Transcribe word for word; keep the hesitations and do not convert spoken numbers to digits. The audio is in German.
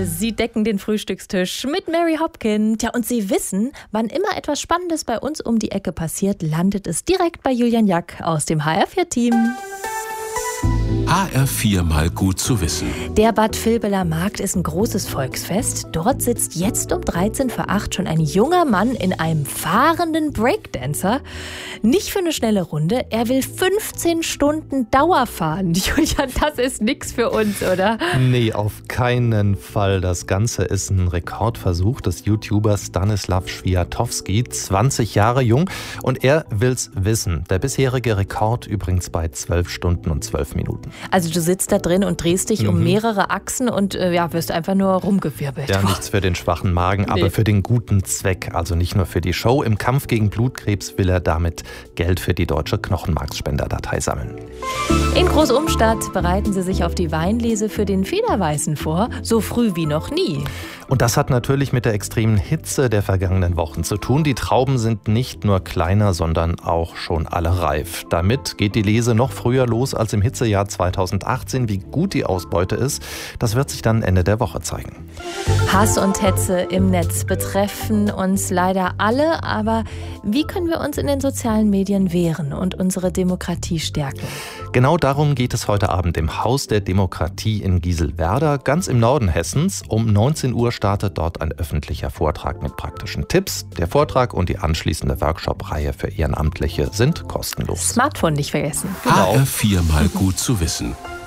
Sie decken den Frühstückstisch mit Mary Hopkin. Tja, und Sie wissen, wann immer etwas Spannendes bei uns um die Ecke passiert, landet es direkt bei Julian Jack aus dem H R vier Team. H R vier mal gut zu wissen. Der Bad Vilbeler Markt ist ein großes Volksfest. Dort sitzt jetzt um dreizehn vor acht schon ein junger Mann in einem fahrenden Breakdancer. Nicht für eine schnelle Runde, er will fünfzehn Stunden Dauer fahren. Julian, das ist nix für uns, oder? Nee, auf keinen Fall. Das Ganze ist ein Rekordversuch des YouTubers Stanislav Swiatowski, zwanzig Jahre jung. Und er will's wissen. Der bisherige Rekord übrigens bei zwölf Stunden und zwölf Minuten. Also du sitzt da drin und drehst dich mhm. um mehrere Achsen und äh, ja, wirst einfach nur rumgewirbelt. Ja, nichts für den schwachen Magen, aber nee. für den guten Zweck. Also nicht nur für die Show. Im Kampf gegen Blutkrebs will er damit Geld für die Deutsche Knochenmarksspenderdatei sammeln. In Großumstadt bereiten sie sich auf die Weinlese für den Federweißen vor, so früh wie noch nie. Und das hat natürlich mit der extremen Hitze der vergangenen Wochen zu tun. Die Trauben sind nicht nur kleiner, sondern auch schon alle reif. Damit geht die Lese noch früher los als im Hitzejahr zweitausendachtzehn. Wie gut die Ausbeute ist, das wird sich dann Ende der Woche zeigen. Hass und Hetze im Netz betreffen uns leider alle. Aber wie können wir uns in den sozialen Medien wehren und unsere Demokratie stärken? Genau darum geht es heute Abend im Haus der Demokratie in Gieselwerder, ganz im Norden Hessens. Um neunzehn Uhr startet dort ein öffentlicher Vortrag mit praktischen Tipps. Der Vortrag und die anschließende Workshop-Reihe für Ehrenamtliche sind kostenlos. Smartphone nicht vergessen. Genau. H R vier mal gut zu wissen.